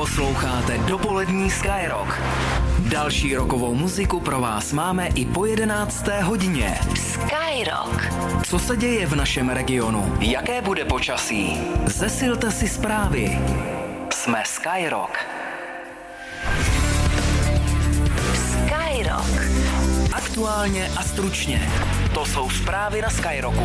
Posloucháte dopolední Skyrock. Další rockovou muziku pro vás máme i po 11. hodině. Skyrock. Co se děje v našem regionu? Jaké bude počasí? Zesilte si zprávy. Jsme Skyrock. Skyrock. Aktuálně a stručně. To jsou zprávy na Skyrocku.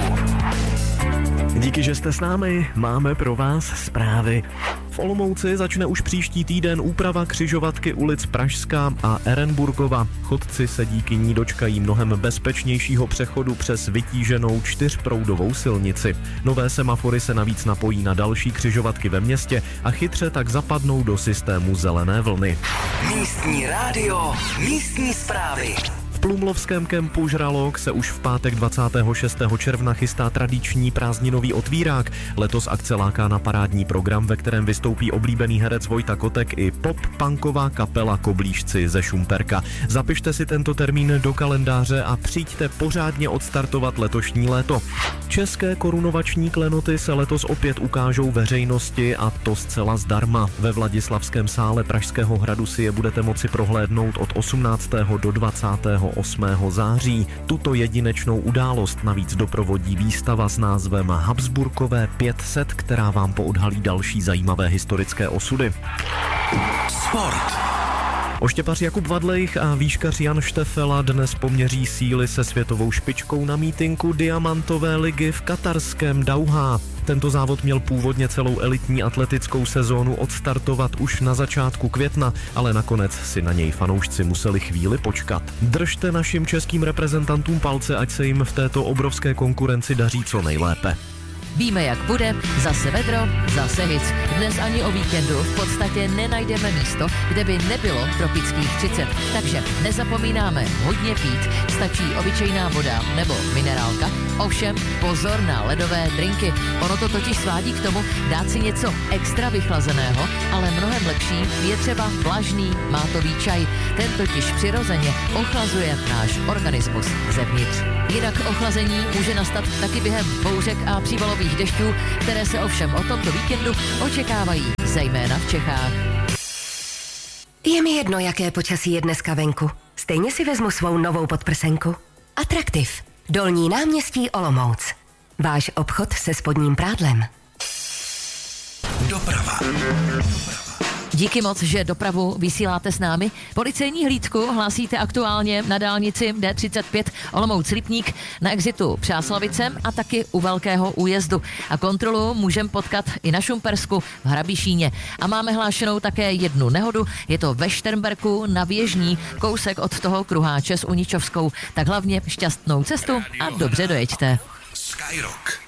Díky, že jste s námi, máme pro vás zprávy. V Olomouci začne už příští týden úprava křižovatky ulic Pražská a Ehrenburgova. Chodci se díky ní dočkají mnohem bezpečnějšího přechodu přes vytíženou 4proudovou silnici. Nové semafory se navíc napojí na další křižovatky ve městě a chytře tak zapadnou do systému zelené vlny. Místní rádio, místní zprávy. V plumlovském kempu Žralok se už v pátek 26. června chystá tradiční prázdninový otvírák. Letos akce láká na parádní program, ve kterém vystoupí oblíbený herec Vojta Kotek i pop-punková kapela Koblížci ze Šumperka. Zapište si tento termín do kalendáře a přijďte pořádně odstartovat letošní léto. České korunovační klenoty se letos opět ukážou veřejnosti a to zcela zdarma. Ve Vladislavském sále Pražského hradu si je budete moci prohlédnout od 18. do 28. září. Tuto jedinečnou událost navíc doprovodí výstava s názvem Habsburkové 500, která vám poodhalí další zajímavé historické osudy. Sport. Oštěpař Jakub Vadlejch a výškař Jan Štefela dnes poměří síly se světovou špičkou na mítinku Diamantové ligy v katarském Dauhá. Tento závod měl původně celou elitní atletickou sezónu odstartovat už na začátku května, ale nakonec si na něj fanoušci museli chvíli počkat. Držte našim českým reprezentantům palce, ať se jim v této obrovské konkurenci daří co nejlépe. Víme, jak bude, zase vedro, zase hic. Dnes ani o víkendu v podstatě nenajdeme místo, kde by nebylo tropických 30. Takže nezapomínáme hodně pít, stačí obyčejná voda nebo minerálka. Ovšem pozor na ledové drinky. Ono to totiž svádí k tomu dát si něco extra vychlazeného, ale mnohem lepší je třeba vlažný mátový čaj. Ten totiž přirozeně ochlazuje náš organismus zevnitř. Jinak ochlazení může nastat taky během bouřek a přívalových dešťů, které se ovšem o tomto víkendu očekávají, zejména v Čechách. Je mi jedno, jaké počasí je dneska venku. Stejně si vezmu svou novou podprsenku. Atraktiv. Dolní náměstí Olomouc. Váš obchod se spodním prádlem. Doprava. Díky moc, že dopravu vysíláte s námi. Policejní hlídku hlásíte aktuálně na dálnici D35 Olomouc-Lipník na exitu Přáslavicem a taky u Velkého újezdu. A kontrolu můžeme potkat i na Šumpersku v Hrabišíně. A máme hlášenou také jednu nehodu, je to ve Šternberku na Věžní, kousek od toho kruháče s Uničovskou. Tak hlavně šťastnou cestu a dobře dojeďte. Skyrock.